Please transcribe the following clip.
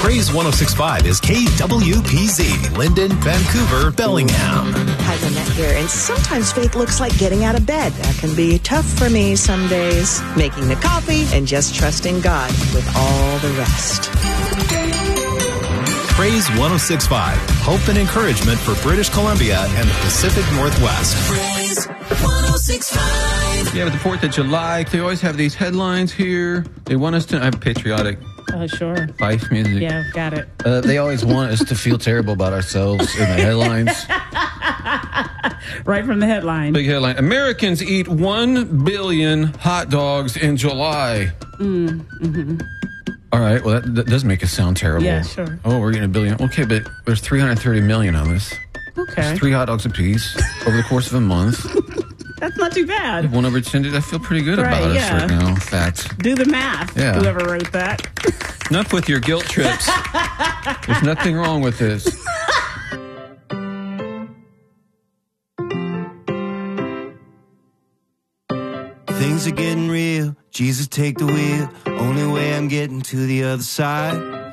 Praise 106.5 is KWPZ, Linden, Vancouver, Bellingham. Hi, Lynette here. And sometimes faith looks like getting out of bed. That can be tough for me some days. Making the coffee and just trusting God with all the rest. Praise 106.5, hope and encouragement for British Columbia and the Pacific Northwest. Praise 106.5. Yeah, with the 4th of July, they always have these headlines here. They want us to have patriotic Sure. Fife music. Yeah, got it. They always want us to feel terrible about ourselves in the headlines. Right from the headline. Big headline. Americans eat 1 billion hot dogs in July. All right, well, that does make us sound terrible. Yeah, sure. Oh, we're getting 1 billion. Okay, but there's 330 million of us. Okay. It's 3 hot dogs apiece over the course of a month. That's not too bad. 1 over 10. I feel pretty good about us right now. In fact. Do the math. Yeah. Whoever wrote that. Enough with your guilt trips. There's nothing wrong with this. Things are getting real. Jesus, take the wheel. Only way I'm getting to the other side.